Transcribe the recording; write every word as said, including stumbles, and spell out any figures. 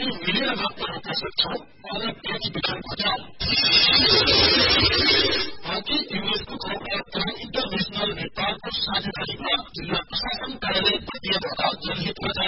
हामी मिलेर मात्र रोक्न सक्छौं अनि त्यस विधान बचाऊ ताकि युनेस्को तथा इन्टरनेशनल नेपालको साझेदारीमा जिल्ला प्रशासन कार्यालय बटियाबाट जनहितमा